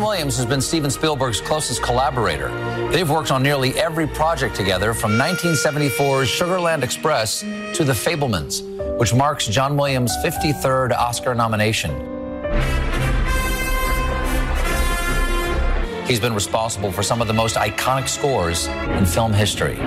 Williams has been Steven Spielberg's closest collaborator. They've worked on nearly every project together, from 1974's Sugarland Express to The Fabelmans, which marks John Williams' 53rd Oscar nomination. He's been responsible for some of the most iconic scores in film history.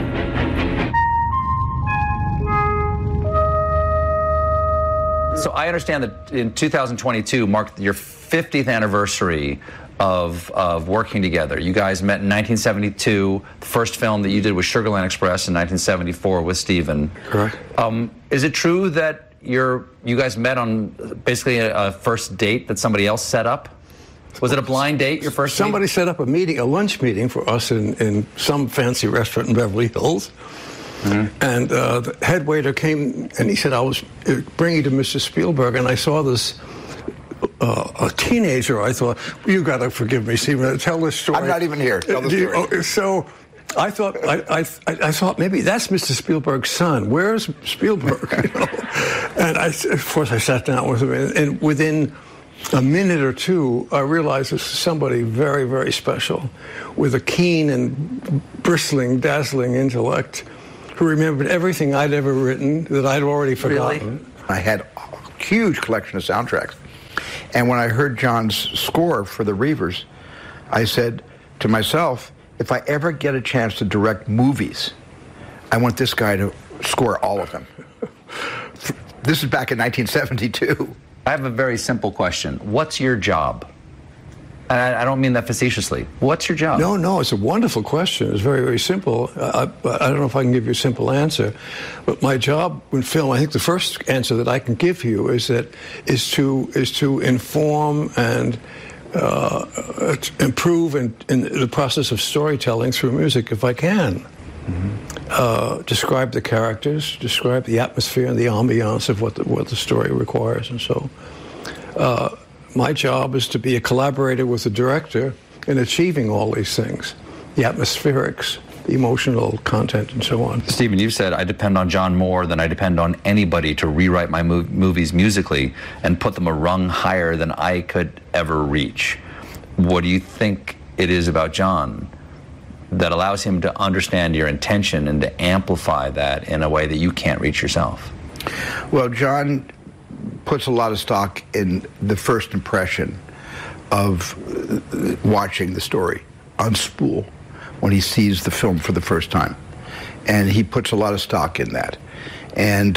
So I understand that in 2022 marked your 50th anniversary of working together. You guys met in 1972. The first film that you did was Sugarland Express in 1974 with Steven. Correct. Is it true that you guys met on basically a first date that somebody else set up? Was it a blind date, your first Somebody meeting? set up a meeting, a lunch meeting for us in some fancy restaurant in Beverly Hills. Mm-hmm. And the head waiter came and he said, I was bringing to Mr. Spielberg, and I saw this a teenager. I thought, you got to forgive me, Steven, tell this story. I'm not even here. Tell the story. So I thought, I thought maybe that's Mr. Spielberg's son. Where's Spielberg? You know? And of course I sat down with him, and within a minute or two, I realized this was somebody very, very special, with a keen and bristling, dazzling intellect, who remembered everything I'd ever written that I'd already forgotten. Really? I had a huge collection of soundtracks. And when I heard John's score for the Reavers, I said to myself, if I ever get a chance to direct movies, I want this guy to score all of them. This is back in 1972. I have a very simple question. What's your job? And I don't mean that facetiously. What's your job? No, it's a wonderful question. It's very, very simple. I don't know if I can give you a simple answer, but my job in film, I think the first answer that I can give you is to inform and improve in the process of storytelling through music, if I can. Mm-hmm. Describe the characters, describe the atmosphere and the ambiance of what the story requires, and so. My job is to be a collaborator with the director in achieving all these things, the atmospherics, the emotional content, and so on. Steven, you've said I depend on John more than I depend on anybody to rewrite my movies musically and put them a rung higher than I could ever reach. What do you think it is about John that allows him to understand your intention and to amplify that in a way that you can't reach yourself? Well, John puts a lot of stock in the first impression of watching the story on spool when he sees the film for the first time, and he puts a lot of stock in that. And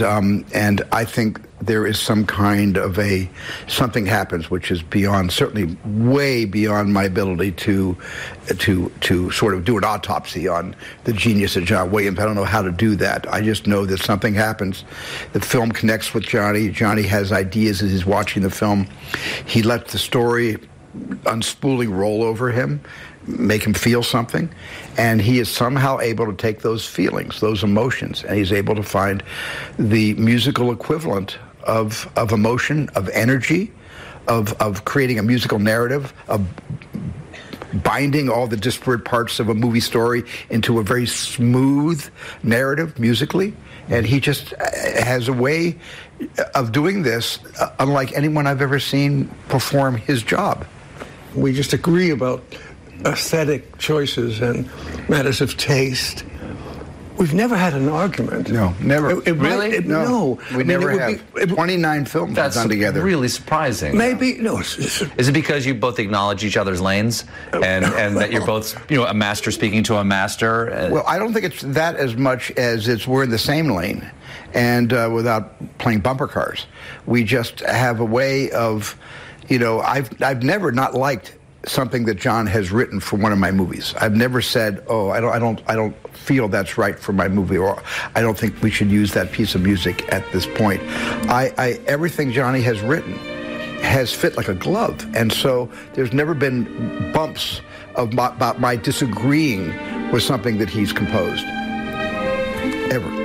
I think there is some kind of something happens which is beyond, certainly way beyond my ability to sort of do an autopsy on the genius of John Williams. I don't know how to do that. I just know that something happens. The film connects with Johnny. Johnny has ideas as he's watching the film. He lets the story unspooling roll over him, make him feel something, and he is somehow able to take those feelings, those emotions, and he's able to find the musical equivalent of emotion, of energy, of creating a musical narrative, of binding all the disparate parts of a movie story into a very smooth narrative musically. And he just has a way of doing this unlike anyone I've ever seen perform his job. We just agree about aesthetic choices and matters of taste. We've never had an argument. No, never. Really? No. We never have. 29 films done together. That's really surprising. Maybe, no. Is it because you both acknowledge each other's lanes and that you're both, a master speaking to a master? Well, I don't think it's that as much as we're in the same lane, and without playing bumper cars. We just have a way of, I've never not liked something that John has written for one of my movies. I've never said, "Oh, I don't feel that's right for my movie," or "I don't think we should use that piece of music at this point." Everything Johnny has written has fit like a glove, and so there's never been bumps about my disagreeing with something that he's composed, ever.